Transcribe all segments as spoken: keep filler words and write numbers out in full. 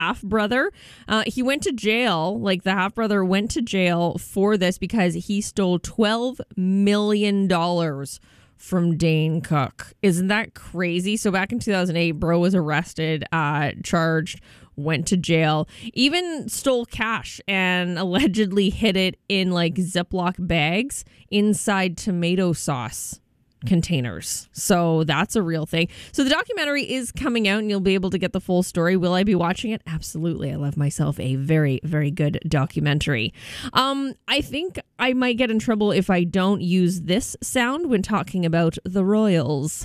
half brother. Uh, he went to jail, like the half brother went to jail for this because he stole twelve million dollars from Dane Cook. Isn't that crazy? So back in two thousand eight, bro was arrested, uh, charged, went to jail, even stole cash and allegedly hid it in like Ziploc bags inside tomato sauce containers. So that's a real thing. So the documentary is coming out and you'll be able to get the full story. Will I be watching it? Absolutely. I love myself a very, very good documentary. Um, I think I might get in trouble if I don't use this sound when talking about the Royals.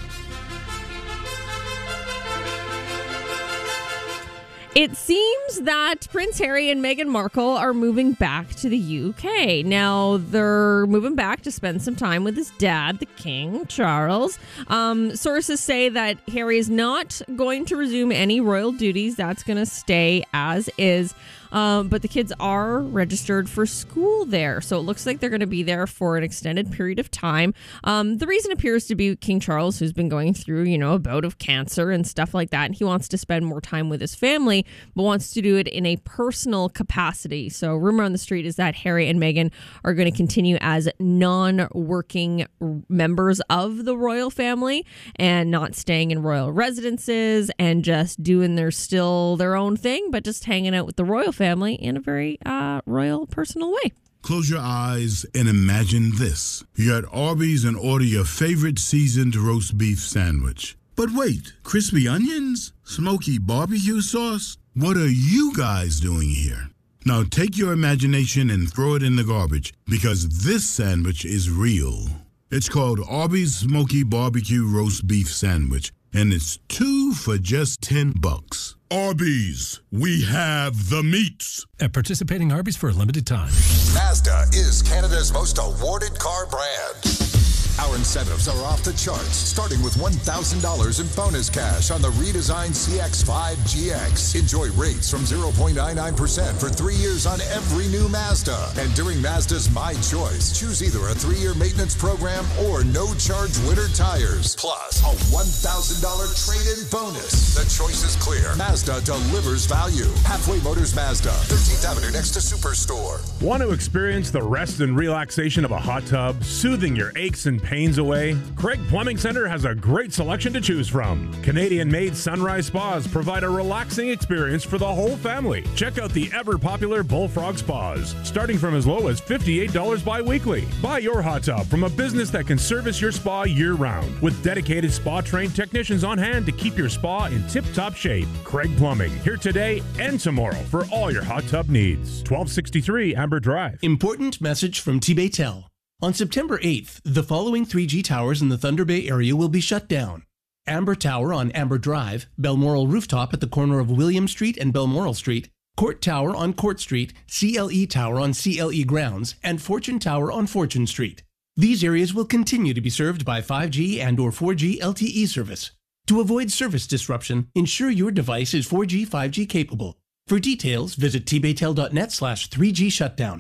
It seems that Prince Harry and Meghan Markle are moving back to the U K. Now, they're moving back to spend some time with his dad, the King Charles. Um, sources say that Harry is not going to resume any royal duties. That's going to stay as is. Um, but the kids are registered for school there. So it looks like they're going to be there for an extended period of time. Um, the reason appears to be King Charles, who's been going through, you know, a bout of cancer and stuff like that. And he wants to spend more time with his family, but wants to do it in a personal capacity. So rumor on the street is that Harry and Meghan are going to continue as non-working members of the royal family and not staying in royal residences and just doing their still their own thing, but just hanging out with the royal family in a very uh, royal, personal way. Close your eyes and imagine this. You're at Arby's and order your favorite seasoned roast beef sandwich. But wait, crispy onions? Smoky barbecue sauce? What are you guys doing here? Now take your imagination and throw it in the garbage, because this sandwich is real. It's called Arby's Smoky Barbecue Roast Beef Sandwich, and it's two for just ten bucks. Arby's, we have the meats. At participating Arby's for a limited time. Mazda is Canada's most awarded car brand. Our incentives are off the charts, starting with one thousand dollars in bonus cash on the redesigned C X five G X. Enjoy rates from zero point nine nine percent for three years on every new Mazda. And during Mazda's My Choice, choose either a three-year maintenance program or no-charge winter tires. Plus, a one thousand dollars trade-in bonus. The choice is clear. Mazda delivers value. Halfway Motors Mazda, thirteenth Avenue next to Superstore. Want to experience the rest and relaxation of a hot tub, soothing your aches and pains away? Craig Plumbing Center has a great selection to choose from. Canadian-made Sunrise Spas provide a relaxing experience for the whole family. Check out the ever-popular Bullfrog Spas, starting from as low as fifty-eight dollars bi-weekly. Buy your hot tub from a business that can service your spa year-round, with dedicated spa-trained technicians on hand to keep your spa in tip-top shape. Craig Plumbing, here today and tomorrow for all your hot tub needs. twelve sixty-three Amber Drive. Important message from T-Baytel. On September eighth, the following three G towers in the Thunder Bay area will be shut down. Amber Tower on Amber Drive, Balmoral Rooftop at the corner of William Street and Balmoral Street, Court Tower on Court Street, C L E Tower on C L E grounds, and Fortune Tower on Fortune Street. These areas will continue to be served by five G and or four G L T E service. To avoid service disruption, ensure your device is four G, five G capable. For details, visit tbaytel.net slash 3G shutdown.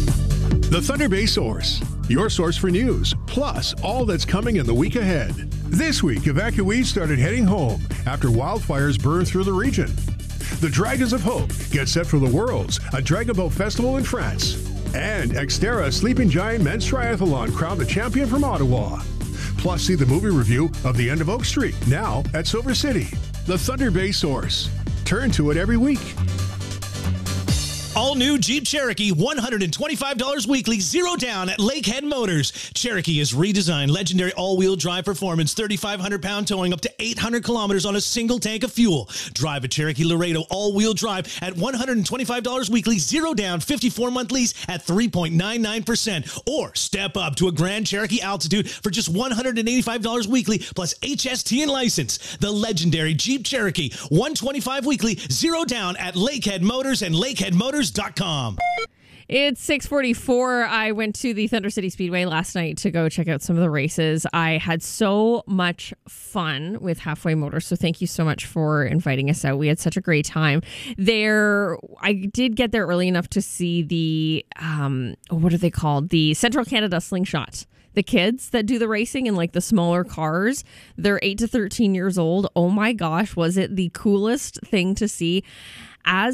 The Thunder Bay Source, your source for news, plus all that's coming in the week ahead. This week, evacuees started heading home after wildfires burned through the region. The Dragons of Hope get set for the Worlds, a Dragon Boat Festival in France. And Xterra Sleeping Giant Men's Triathlon crowned the champion from Ottawa. Plus, see the movie review of The End of Oak Street, now at Silver City. The Thunder Bay Source. Turn to it every week. All new Jeep Cherokee, one hundred twenty-five dollars weekly, zero down at Lakehead Motors. Cherokee is redesigned, legendary all-wheel drive performance, thirty-five hundred pound towing, up to eight hundred kilometers on a single tank of fuel. Drive a Cherokee Laredo all-wheel drive at one hundred twenty-five dollars weekly, zero down, fifty-four month lease at three point nine nine percent. Or step up to a Grand Cherokee Altitude for just one hundred eighty-five dollars weekly, plus H S T and license. The legendary Jeep Cherokee, one hundred twenty-five dollars weekly, zero down at Lakehead Motors and lakehead motors dot com. It's six forty-four. I went to the Thunder City Speedway last night to go check out some of the races. I had so much fun with Halfway Motors, so thank you so much for inviting us out. We had such a great time there. I did get there early enough to see the, um, what are they called? The Central Canada Slingshot. The kids that do the racing in like the smaller cars, they're eight to thirteen years old. Oh my gosh, was it the coolest thing to see? as